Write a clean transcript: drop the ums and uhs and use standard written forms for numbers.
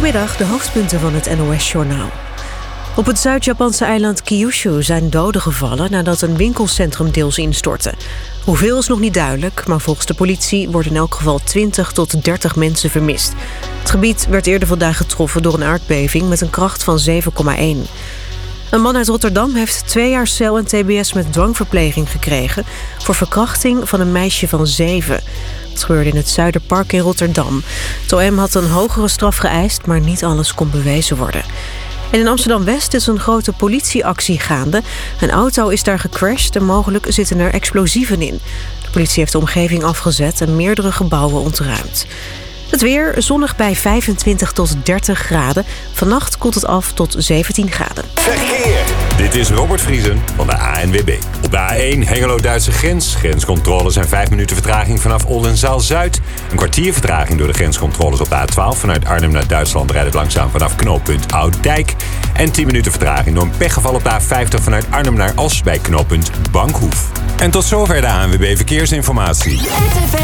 Goedemiddag, de hoofdpunten van het NOS-journaal. Op het Zuid-Japanse eiland Kyushu zijn doden gevallen nadat een winkelcentrum deels instortte. Hoeveel is nog niet duidelijk, maar volgens de politie worden in elk geval 20 tot 30 mensen vermist. Het gebied werd eerder vandaag getroffen door een aardbeving met een kracht van 7,1. Een man uit Rotterdam heeft 2 jaar cel en tbs met dwangverpleging gekregen voor verkrachting van een meisje van 7. Het gebeurde in het Zuiderpark in Rotterdam. Het OM had een hogere straf geëist, maar niet alles kon bewezen worden. En in Amsterdam-West is een grote politieactie gaande. Een auto is daar gecrashed en mogelijk zitten er explosieven in. De politie heeft de omgeving afgezet en meerdere gebouwen ontruimd. Het weer zonnig bij 25 tot 30 graden. Vannacht koelt het af tot 17 graden. Verkeer. Dit is Robert Vriesen van de ANWB. Op de A1 Hengelo-Duitse grens. Grenscontroles en 5 minuten vertraging vanaf Oldenzaal-Zuid. Een kwartier vertraging door de grenscontroles op de A12. Vanuit Arnhem naar Duitsland rijdt het langzaam vanaf knooppunt Ouddijk. En 10 minuten vertraging door een pechgeval op de A50 vanuit Arnhem naar As bij knooppunt Bankhoef. En tot zover de ANWB Verkeersinformatie.